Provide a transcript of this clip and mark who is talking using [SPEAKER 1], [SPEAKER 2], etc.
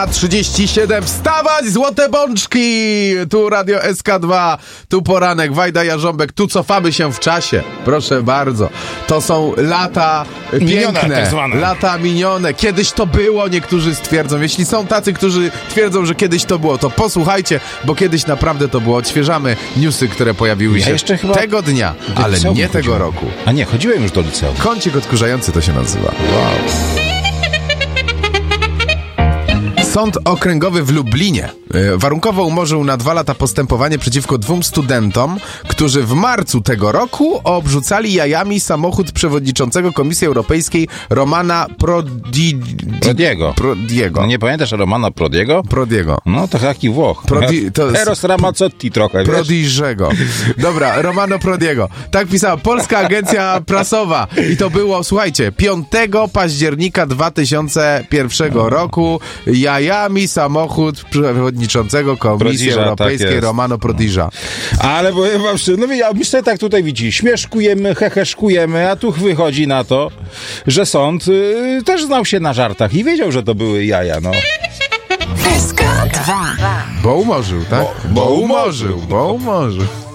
[SPEAKER 1] 37, wstawać, złote bączki! Tu Radio SK2, tu poranek, Wajda Jarząbek, tu cofamy się w czasie. Proszę bardzo. To są lata
[SPEAKER 2] minione,
[SPEAKER 1] piękne,
[SPEAKER 2] tak zwane.
[SPEAKER 1] lata minione. Kiedyś to było, niektórzy stwierdzą. Jeśli są tacy, którzy twierdzą, że kiedyś to było, to posłuchajcie, bo kiedyś naprawdę to było. Odświeżamy newsy, które pojawiły się
[SPEAKER 2] jeszcze chyba
[SPEAKER 1] tego dnia, ale nie tego roku.
[SPEAKER 2] A nie, chodziłem już do liceum.
[SPEAKER 1] Kącik odkurzający to się nazywa. Wow. Sąd Okręgowy w Lublinie warunkowo umorzył na 2 lata postępowanie przeciwko 2 studentom, którzy w marcu tego roku obrzucali jajami samochód przewodniczącego Komisji Europejskiej Romana
[SPEAKER 2] Prodiego.
[SPEAKER 1] Prodiego.
[SPEAKER 2] No nie pamiętasz Romana Prodiego?
[SPEAKER 1] Prodiego.
[SPEAKER 2] No to taki Włoch.
[SPEAKER 1] To jest
[SPEAKER 2] Eros Ramazzotti trochę, wiesz?
[SPEAKER 1] Prodiżego. Dobra, Romano Prodiego. Tak pisała Polska Agencja Prasowa. I to było, słuchajcie, 5 października 2001 roku jajami samochód przewodniczącego Komisji
[SPEAKER 2] Prodiża,
[SPEAKER 1] Europejskiej
[SPEAKER 2] tak jest.
[SPEAKER 1] Romano Prodiża.
[SPEAKER 2] Ale powiem wam szczerze, my sobie tak tutaj widzicie, śmieszkujemy, heheszkujemy, a tu wychodzi na to, że sąd też znał się na żartach i wiedział, że to były jaja, no.
[SPEAKER 3] SK2.
[SPEAKER 1] Bo umorzył, tak? Bo umorzył.